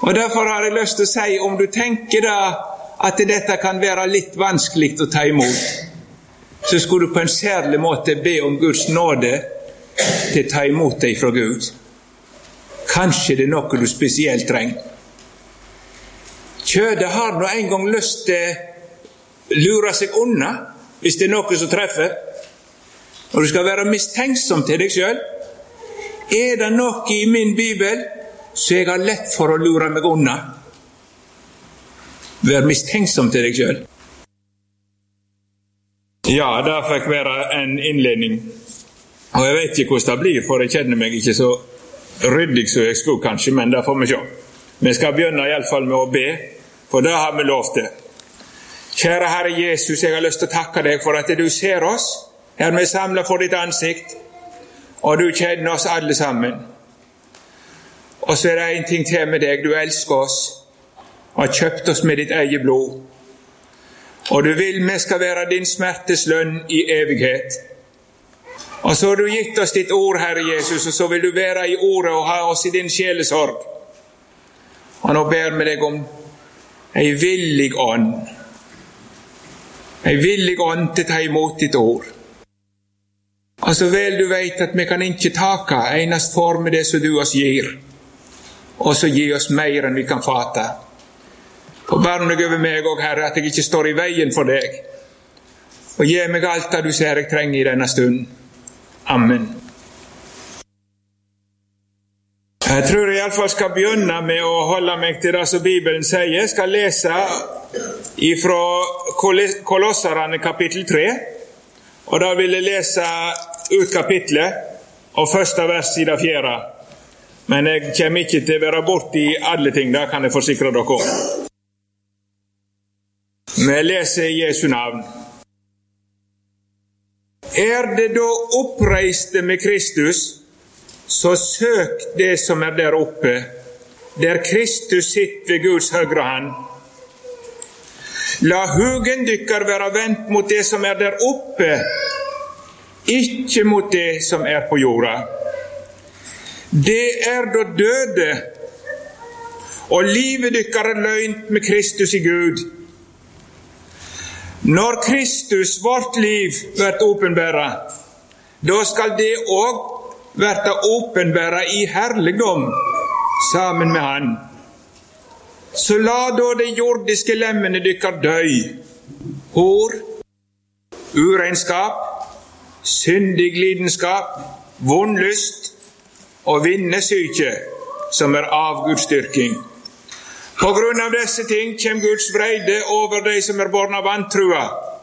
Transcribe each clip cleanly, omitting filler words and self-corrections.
Og derfor har jeg lyst til å si, om du tenker da at dette kan være litt vanskelig å ta imot, så skulle du på en særlig måte be om Guds nåde til å ta imot deg fra Gud. Kanskje det noe du spesielt trenger. Kjødet har nå en gang lyst til å lure seg unna, hvis det noe som treffer. Og du skal være mistenksom til deg selv. Det noe i min bibel, så jeg har lett for å lure meg unna. Vær mistenksom til deg selv. Ja, det fikk være en innledning. Og jeg vet ikke hvordan det blir, for jeg kjenner meg ikke så ryddig som jeg skulle kanskje, men det får vi se. Vi skal begynne i alle fall med å be, for det har vi lov til. Kjære Herre Jesus, jeg har lyst til å takke deg for at du ser oss. Her vi samler for ditt ansikt, og du kjenner oss alle sammen. Og så det en ting til med deg, du elsker oss, og har kjøpt oss med ditt eget blod. Og du vil vi skal være din smerteslønn i evighet. Og så har du gitt oss ditt ord, Herre Jesus, og så vil du være i ordet og ha oss i din sjelesorg. Og nå ber vi deg om en villig ånd. En villig ånd til å ta imot ditt ord. Og så vel du vet at vi kan ikke take enast for med det som du oss gir. Og så gi oss mer enn vi kan fate. Og barne over meg og Herre, at jeg ikke står i veien for deg. Og gi meg alt det du ser jeg trenger i denne stund. Amen. Jeg tror jeg i alle fall skal begynne med å holde meg til det som Bibelen sier. Jeg skal lese fra Kolosserne kapittel 3. Og da vil jeg lese ut kapitlet og første vers i det 4. Men jeg kommer ikke til å være bort i alle ting, da kan jeg forsikre dere om. Vi leser i Jesu navn. Det da oppreiste med Kristus, så søk det som der oppe, der Kristus sitter ved Guds høyre hand. La hugen dykkar være vendt mot det som der oppe, ikke mot det som på jorda. Det da døde, og livet dykkar løgnt med Kristus i Gud. Når Kristus, vårt liv, vært åpenbæret, da skal det også vært åpenbæret i herligdom sammen med han. Så la da de jordiske lemmene dykkar døy, hår, urenskap, syndig lidenskap, vondlyst og vinnesyke, som avgudsdyrking. På grunn av disse ting kommer Guds vreide over de som born av vantrua.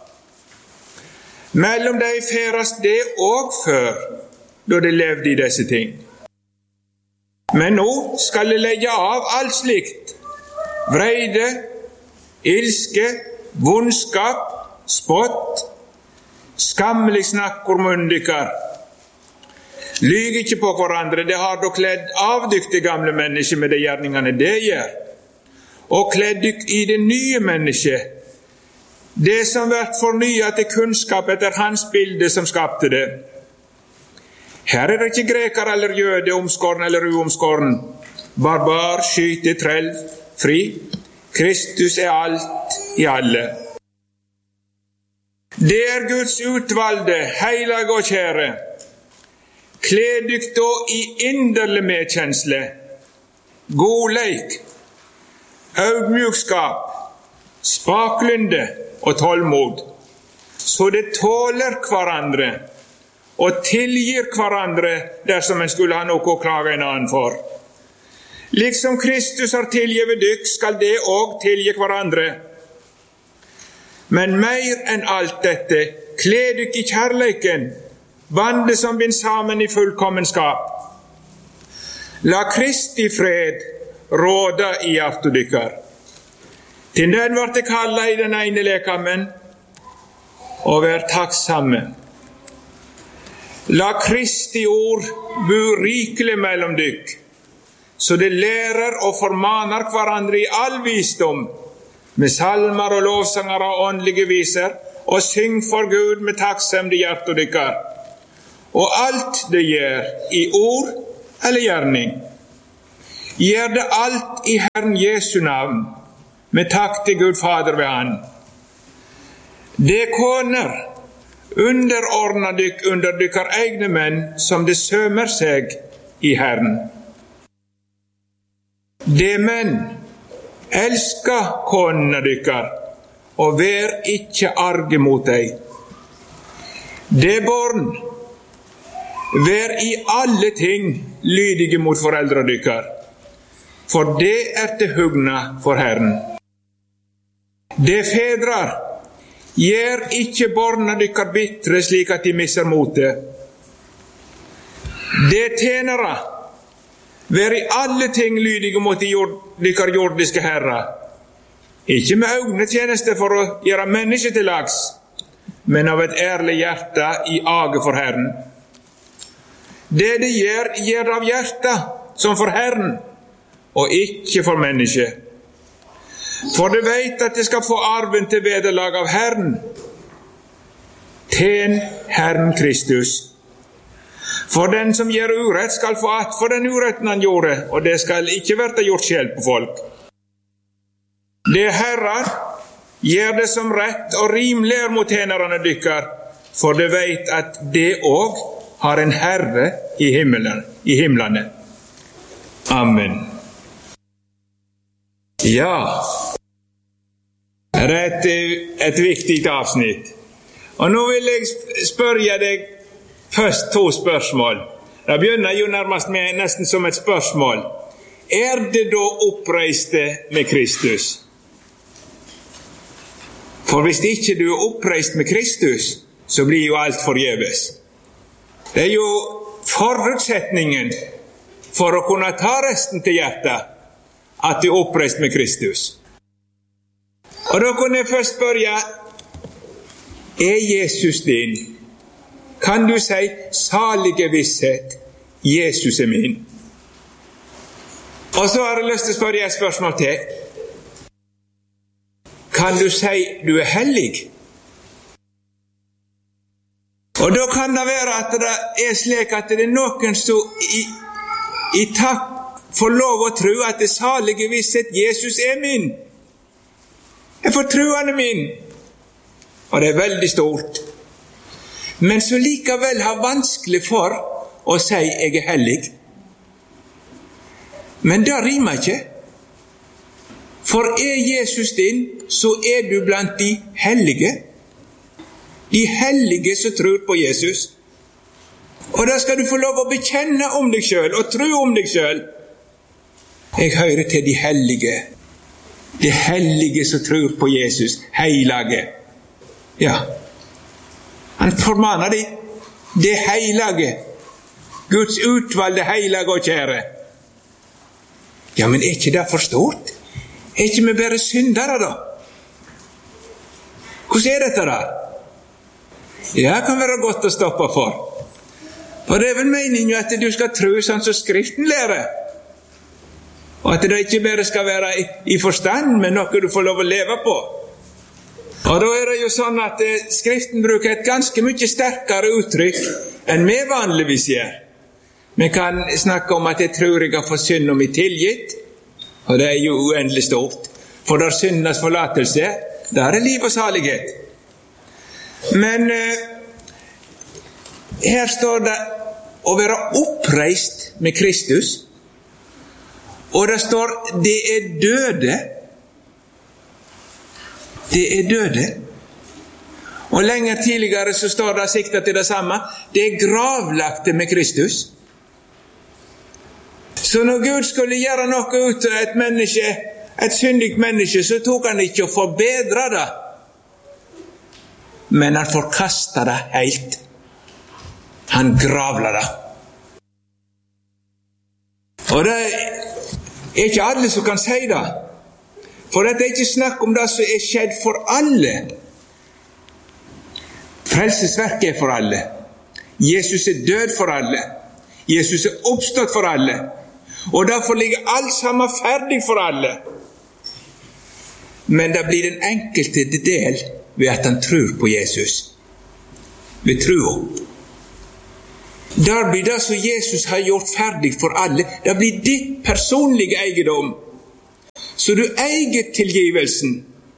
Mellom de ferast det og før, da de levde i disse ting. Men nå skal de legge av alt slikt: vreide, ilske, vondskap, spott, skammelig snakk om mundykkar. Lyg ikke på hverandre, det har da kledd avdyktige gamle mennesker med de gjerningene det gjør. Og kledd dykk i det nye mennesket, det som vært fornyet til kunnskap etter hans bilde som skapte det. Her det ikke greker eller jøde, omskåren eller uomskåren, barbar, skyte, trell, fri. Kristus alt i alle. Det Guds utvalgte, heilige og kjære. Kled dykk da i inderlig medkjensle, godleik, audmjukskap, spaklynde og tålmod, så det tåler hverandre og tilgir hverandre dersom en skulle ha noe å klage en annen for. Liksom Kristus har tilgivet dykk, skal det også tilgi hverandre. Men mer enn alt dette, kle dykk i kjærleiken, bandet som bind sammen i fullkommenskap. La Kristi fred råda i hjertet dykkar. Til den var det kalla i den ene lekamen, og vær takksamme. La Kristi ord bo rikelig mellom dykk, så det lærer og formaner hverandre i all visdom, med salmer og lovsanger og åndelige viser, og syng for Gud med takksemde hjertet dykkar. Og alt det gjør, i ord eller gjerning, Gjør det alt i Herren Jesu navn, med takk til Gud Fader ved Han. Det koner, underordna dykk under dykkar egne menn, som det sømer seg i Herren. Det menn, elska konene dykkar, og vær ikke arge mot deg. Det barn, vær i alle ting lydige mot foreldre dykkar, for det til hugna for Herren. Det fedrar, gjør ikke barna dykkar bitre slik at de misser motet. Det tjenere, vær i alle ting lydige mot dykkar jordiske herrer, ikke med øynetjeneste for å gjøre mennesket til lags, men av et ærlig hjerte i age for Herren. Det de gjør av hjertet som for Herren, og ikke for mennesket. For de vet at de skal få arven til vederlag av Herren. Tjen Herren Kristus. For den som gjør urett skal få att for den uretten han gjorde, og det skal ikke være gjort skjeld på folk. Det herrer, gjør det som rett og rimelig mot tjenerne dykkar, for de vet at det også har en herre i himlene. Amen. Ja, det et viktig avsnitt. Og nå vil jeg spørre deg først 2 spørsmål. Det begynner jo nærmest med nesten som et spørsmål. Det da oppreiste med Kristus? For hvis ikke du oppreist med Kristus, så blir jo alt forgjeves. Det jo forutsetningen for å kunne ta resten til hjertet, at du oppreist med Kristus. Og da kunne jeg først spørre, Jesus din? Kan du si salige visshet, Jesus min? Og så har jeg lyst til å spørre et spørsmål til. Kan du si du hellig? Og da kan det være at det slik at det noen som i takk får lov å tro at det salige visshet Jesus min. Jeg får troende min. Og det veldig stort. Men så likevel har vanskelig for å si jeg hellig. Men det rimer ikke. For Jesus din, så du blant de hellige. De hellige som tror på Jesus. Og da skal du få lov å bekjenne om deg selv, og tro om deg selv. Jeg hører til de hellige. De hellige som tror på Jesus, heilige. Ja. Han formaner de. Det heilige. Guds utvalgte heilige og kjære. Ja, men ikke det forstått? Ikke vi bare syndere da? Hvordan dette da? Ja, det kan være godt å stoppe for. For det vel meningen at du skal tro sånn som Skriften lærer. Og at det ikke bare skal være i forstand, men noe du får lov å leve på. Og da det jo sånn at Skriften bruker et ganske mye sterkere uttrykk enn vi vanligvis gjør. Vi kan snakke om at jeg tror jeg har fått synd om i tilgitt, og det jo uendelig stort. For der syndenes forlatelse, der liv og salighet. Men her står det å være oppreist med Kristus, og det står det døde. Det døde. Og lenger tidligere så står det siktet til det samme. Det gravlagte med Kristus. Så når Gud skulle gjøre noe ut av et menneske, et syndigt menneske, så tok han ikke å forbedre det, men han forkastet det helt. Han gravla det. Og det ikke alle som kan si det, for det ikke snakk om det som skjedd for alle. Frelsesverket for alle. Jesus død for alle. Jesus oppstått for alle. Og derfor ligger alt sammen ferdig for alle. Men det blir den enkelte del ved at han tror på Jesus. Ved tro. Der blir det som Jesus har gjort ferdig for alle. Det blir ditt personlige eiendom. Så du eier tilgivelsen.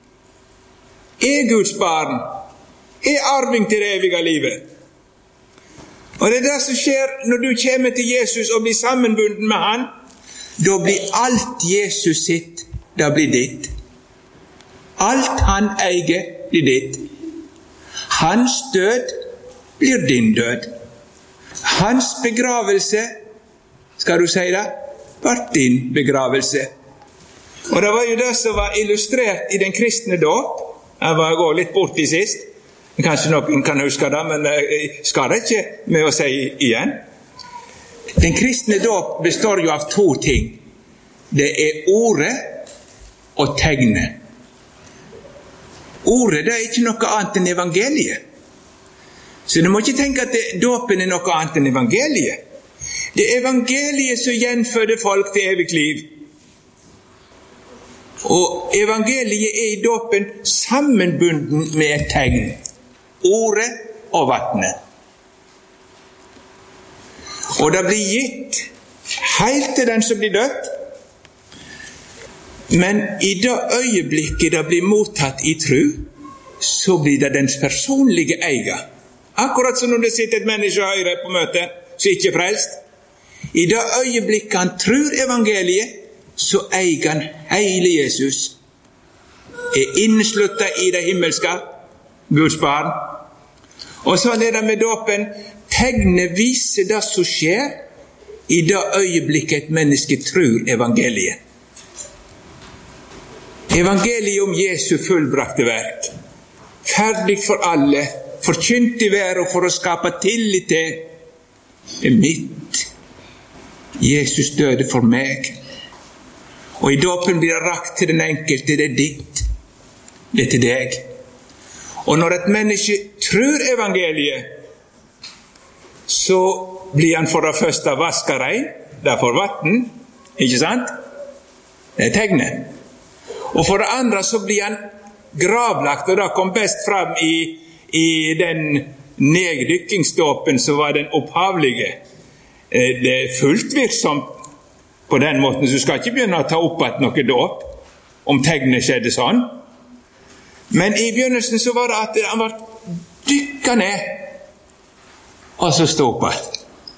Guds barn. Arving til det evige livet. Og det det som skjer når du kommer til Jesus og blir sammenbunden med han. Da blir alt Jesus sitt, det blir ditt. Alt han eier blir ditt. Hans død blir din død. Hans begravelse, skal du si det, var din begravelse. Og det var jo det som var illustrert i den kristne dåp. Jeg var gå litt bort i sist. Kanskje noen kan huske det, men jeg skal det ikke med å si igjen. Den kristne dåp består jo av to ting. Det ordet og tegnet. Ordet det ikke noe annet enn evangeliet. Så du må ikke tenke at dåpen noe annet enn evangeliet. Det evangeliet som gjenføder folk til evig liv. Og evangeliet i dåpen sammenbunden med et tegn. Ordet og vattnet. Og det blir gitt helt til den som blir dødt. Men i det øyeblikket det blir mottatt i tro, så blir det dens personlige eier. Akkurat som når det sitter et menneske høyre på møtet, som ikke er frelst. I det øyeblikket han tror evangeliet, så eier han hele Jesus. Innesluttet i det himmelske, Guds barn. Og så er det med dåpen. Tegnet viser det som skjer i det øyeblikket et menneske tror evangeliet. Evangeliet om Jesu fullbrakte verk. Ferdig for alle, forkynt i verden for å skape tillit til mitt. Jesus døde for meg. Og i dåpen blir det rakt til den enkelte, det er ditt. Det er til deg. Og når et menneske tror evangeliet, så blir han for det første vasket rein. Det er for vatten, ikke sant? Det er tegnet. Og for det andre så blir han gravlagt, og det kom best fram i den neddykkingsdåpen som var den opphavlige. Det er fullt virksomt på den måten, så du skal ikke begynne å ta opp at noe dåp, om tegnet skjedde sånn. Men i begynnelsen så var det at han var dykket ned, og så stod opp alt.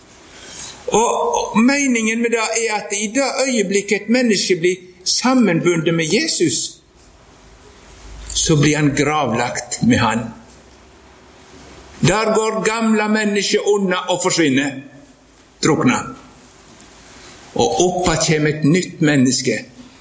Og meningen med det er at i det øyeblikket et menneske blir sammenbundet med Jesus, så blir han gravlagt med han. Der går gamle mennesker unna og forsvinner, drukna. Og oppa kommer et nytt menneske,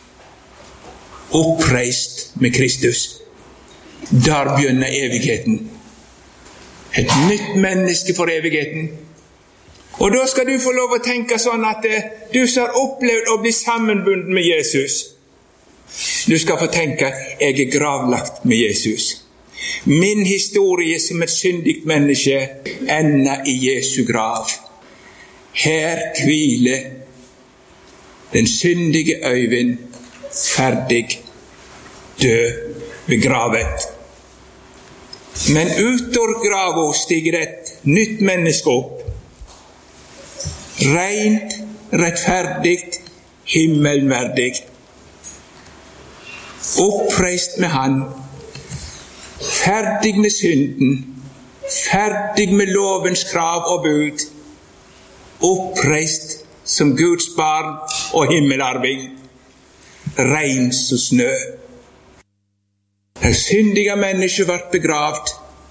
oppreist med Kristus. Der begynner evigheten. Et nytt menneske for evigheten. Og da skal du få lov å tenke sånn at du som har opplevd å bli sammenbunden med Jesus, du skal få tenke, jeg er gravlagt med Jesus. Min historie som et syndigt menneske ender i Jesu grav. Her hviler den syndige Øyvind, ferdig, død, begravet. Men utor grava stiger et nytt menneske opp. Rent, rettferdigt, himmelverdig. Oppreist med han, ferdig med synden, ferdig med lovens krav og bud, oppreist som Guds barn og himmelarving, rein som snø. Det syndige mennesket ble begravd,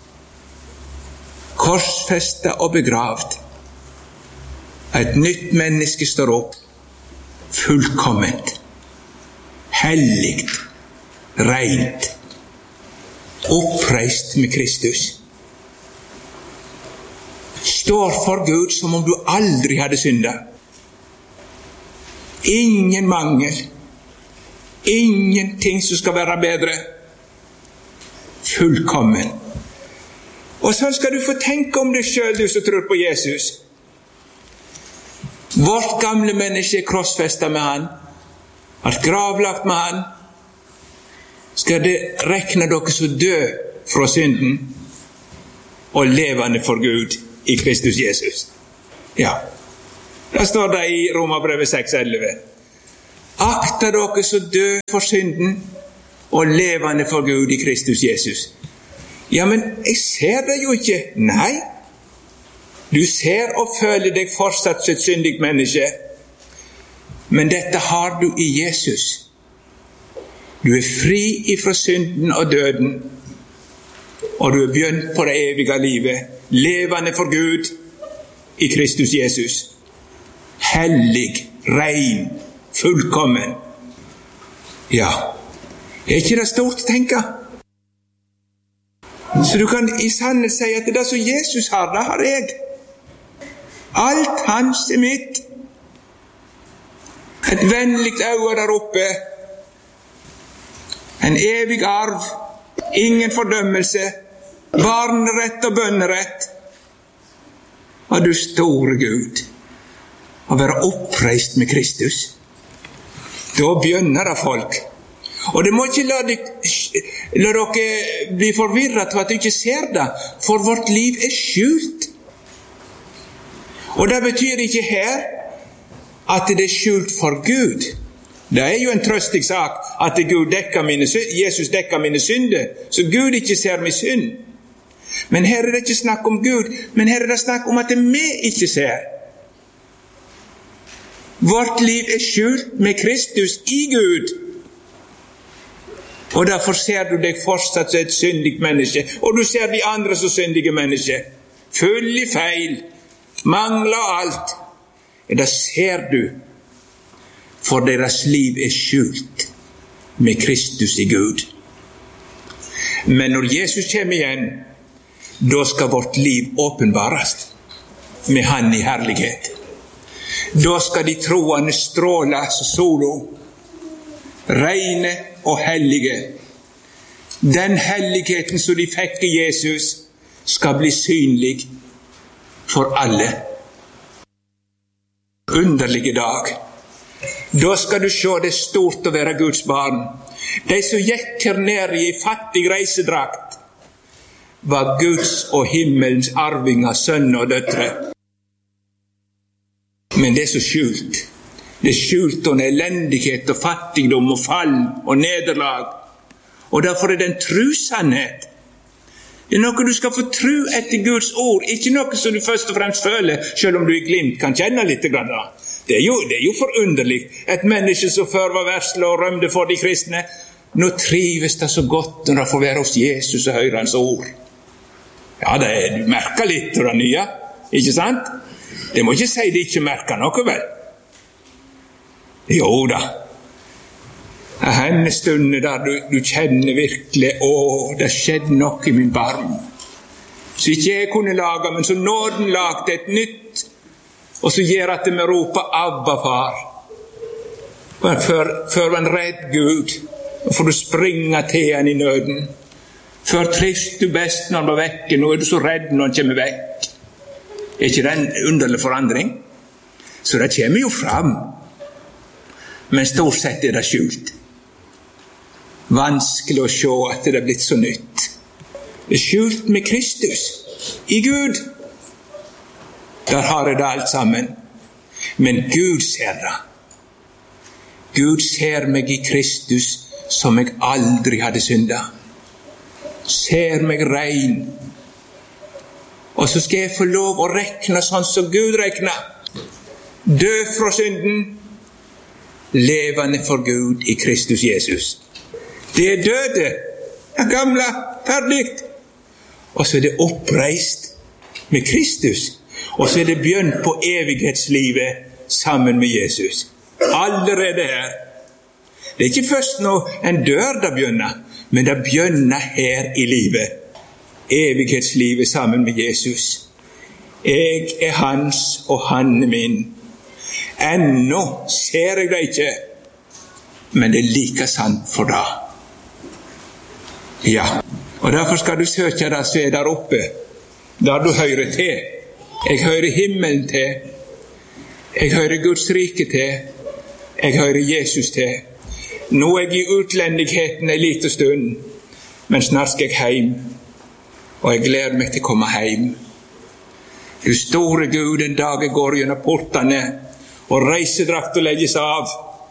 korsfestet og begravd. Et nytt menneske står opp, fullkomment, helligt, rent, oppreist med Kristus. Står for Gud som om du aldri hadde syndet. Ingen mangel, ingenting som skal være bedre. Fullkommen. Og så skal du få tenke om deg selv, du som tror på Jesus. Vårt gamle menneske er krossfestet med han, har gravlagt med han. Skal det rekne dere så død fra synden og levende for Gud i Kristus Jesus. Ja, da står det i Romerbrevet 6:11. Akta dere så dø for synden og levende for Gud i Kristus Jesus. Ja, men jeg ser det jo ikke. Nei. Du ser og føler deg fortsatt som et syndig menneske. Men dette har du i Jesus. Du er fri ifra synden og døden. Og du er begynt på det evige livet. Levende for Gud i Kristus Jesus. Hellig, ren, fullkommen. Ja, er ikke det stort å tenke? Så du kan i sannhet si at det som Jesus har, det har jeg. Alt hans er mitt. Et vennligt øye der oppe. En evig arv. Ingen fordømmelse. Barnerett og bønnerett. Og du store Gud, å være oppreist med Kristus. Da begynner det folk. Og det må ikke la dere bli forvirret til at du ikke ser det, for vårt liv er skjult. Og det betyr ikke her at det er skjult for Gud. Det er jo en trøstig sak at Jesus dekker mine synder, så Gud ikke ser min synd. Men her er det ikke snakk om Gud, men her er det snakk om at vi ikke ser. Vårt liv er skjult med Kristus i Gud. Og derfor ser du deg fortsatt som et syndig menneske, og du ser de andre som syndige mennesker. Full i feil, mangler alt. Det ser du, for deres liv er skjult med Kristus i Gud. Men når Jesus kommer igjen, da skal vårt liv åpenbares med Han i herlighet. Da skal de troende stråle som sola, reine og hellige. Den helligheten som de fikk i Jesus skal bli synlig for alle. Underlige dag. Da skal du se det stort å være Guds barn. De som gikk her nede i fattig reisedrakt var Guds og himmelens arvinger, sønner og døtre. Men det er så skjult. Det er skjult under elendighet og fattigdom og fall og nederlag. Og derfor er det en trosannhet. Det er noe du skal få tro etter Guds ord, ikke noe som du først og fremst føler, selv om du i glimt kan kjenne litt grann. Det er jo forunderlig. Et menneske som før var versle og rømte for de kristne, nå trives det så godt når det får være hos Jesus og høre hans ord. Ja, du merker litt av det nye, ikke sant? Det må ikke si det ikke merker noe, vel? Jo da. Det hender stunder der du kjenner virkelig, det skjedde noe i min barm. Så ikke jeg kunne lage, men så nåden lagde et nytt, og så gjør at det med ropa Abba, far. Før var en redd Gud, og får du springe til han i nøden. Før trivs du best når han var vekke, nå er du så redd når han kommer vekk. Er ikke det en underlig forandring? Så det kommer jo fram. Men stort sett er det skjult. Vanskelig å se at det er blitt så nytt. Det er skjult med Kristus, i Gud. Der har jeg det alt sammen. Men Gud ser det. Gud ser meg i Kristus som jeg aldri hadde syndet. Ser meg rein. Og så skal jeg få lov å rekne sånn som Gud rekner. Dø fra synden, levende for Gud i Kristus Jesus. Det er døde, det gamle, ferdig. Og så er det oppreist med Kristus. Og så er det begynt på evighetslivet sammen med Jesus. Allerede her. Det er ikke først når en dør det begynner, men det begynner her i livet. Evighetslivet sammen med Jesus. Jeg er hans, og han er min. Ennå ser jeg det ikke, men det er like sant for deg. Ja, og derfor skal du søke deg se der oppe, der du hører til. Jeg hører himmelen til. Jeg hører Guds rike til. Jeg hører Jesus til. Nå er jeg i utlendigheten en liten stund, men snart skal jeg hjem. Og jeg gleder meg til å komme hjem. Du store Gud, en dag jeg går gjennom portene, og reisedrakt og legges av.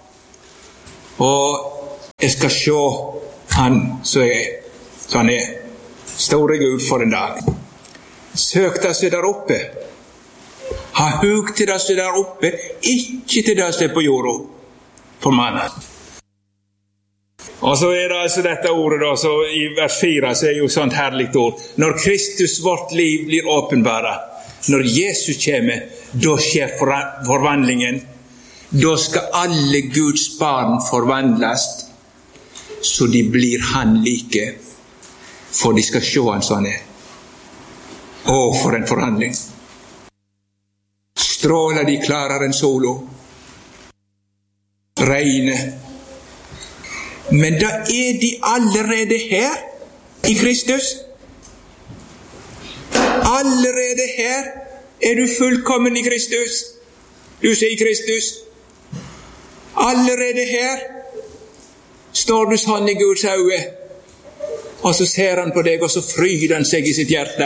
Og jeg skal se han som han er. Store Gud, for en dag. Søk det som er der oppe. Ha hug til det som er der oppe, ikke til det som er på jorda. For mannen. Og så er det altså dette ordet da, så i vers 4 så er jo sånt herligt ord. Når Kristus vårt liv blir åpenbara, når Jesus kommer, da skjer forvandlingen. Da skal alle Guds barn forvandles, så de blir han like, for de skal se han sånn er. Å, for en forhandling. Stråler de klarere enn solo. Regnet. Men da er de allerede her i Kristus. Allerede her er du fullkommen i Kristus. Du ser i Kristus. Allerede her står du sånn i Guds øye. Og så ser han på deg, og så fryder han seg i sitt hjerte.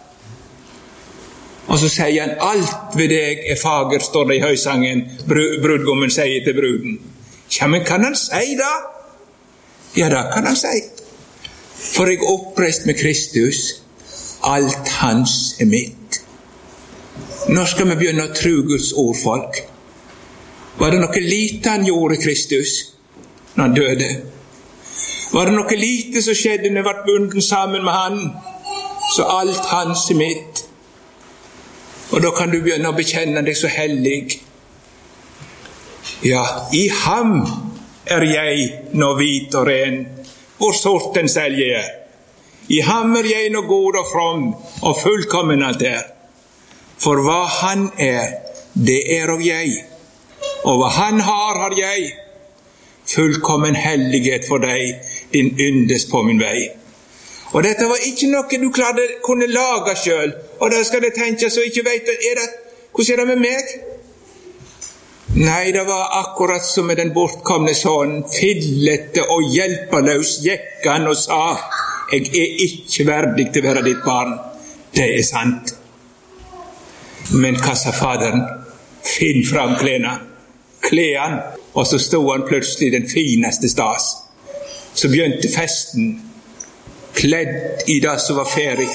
Og så sier han, alt ved deg er fager, står det i høysangen. Brudgommen sier til bruden. Ja, men kan han si det? Ja, da kan han si. For jeg oppreist med Kristus, alt hans er mitt. Nå skal vi begynne å tro Guds ord, folk. Var det noe lite han gjorde, Kristus, når han døde? Var det noe lite som skjedde når jeg ble bundet sammen med han? Så alt hans er mitt. Og da kan du begynne å bekjenne deg så hellig. Ja, i ham er jeg nå hvit og ren, hvor sorten selv jeg er. I ham er jeg nå god og from, og fullkommen alt er. For hva han er, det er og jeg. Og hva han har jeg. Fullkommen hellighet for deg, din yndes på min vei. Og dette var ikke noe du kunne lage selv. Og da skal det tenke så ikke vet, hvordan er det med meg? Nei, det var akkurat som med den bortkomne sønnen, fillete og hjelpeløs gikk han og sa, jeg er ikke verdig til å være ditt barn. Det er sant. Men hva sa faderen? Finn fram klærne. Kle han. Og så stod han plutselig den fineste stas. Så begynte festen, kledd i det som var ferdig.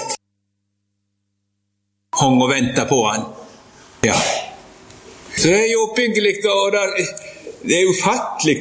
Hong og ventet på han. Ja. Så det er jo oppbyggelig, og det er jo fattelig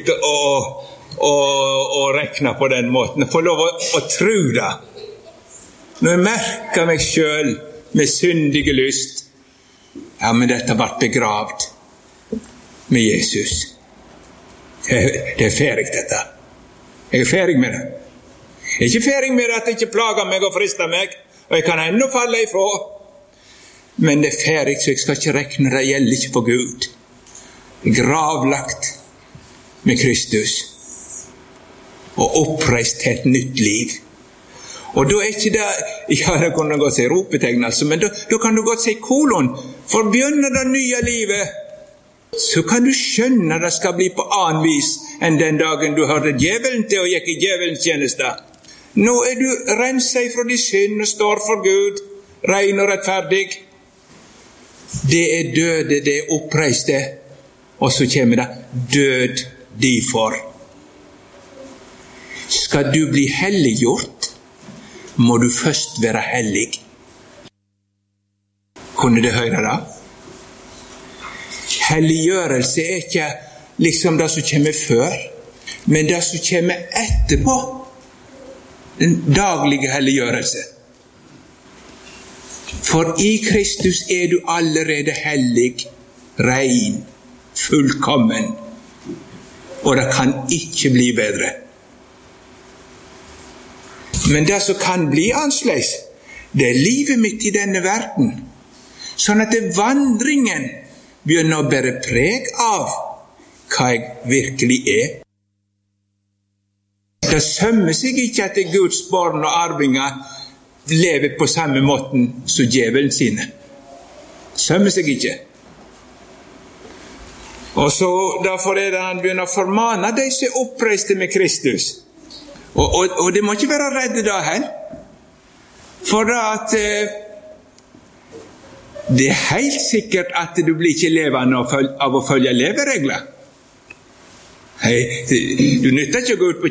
å rekne på den måten. Få lov å tro det. Når jeg merker meg selv med syndige lyst, ja, men dette ble begravd med Jesus. Det er ferdig, dette. Jeg er ferdig med det. Jeg er ikke ferdig med det at det ikke plager meg og frister meg, og jeg kan ennå falle ifra. Men det er ferdig, så jeg skal ikke rekne det gjelder ikke for Gud. Gravlagt med Kristus og oppreist til et nytt liv. Og da er ikke det, ja, det kunne godt si ropetegn altså, men da kan du godt si kolon. For begynner det nye livet, så kan du skjønne det skal bli på annen vis enn den dagen du hørte djevelen til og gikk i djevelens tjeneste. Nå er du renset fra de synd og står for Gud, ren og rettferdig. Det er døde, det er oppreiste, og så kommer det død derfor. Skal du bli helliggjort, må du først være hellig. Kunne du høre det? Helliggjørelse er ikke liksom det som kommer før, men det som kommer etterpå. Den daglige helliggjørelse. For i Kristus er du allerede hellig, ren, fullkommen, og det kan ikke bli bedre. Men det som kan bli annerledes, det er livet mitt i denne verden, sånn at det vandringen begynner å bære preg av hva jeg virkelig er. Det sømmer seg ikke at Guds barn og arvinger lever på samme måten som djevelen sine. Sømmer seg ikke. Og så derfor er det han begynner å formane de som er oppreiste med Kristus. Og det må ikke være redde da heller. For at Det er helt sikkert at du blir ikke levende av å følge leveregler. Du nytter ikke å gå ut på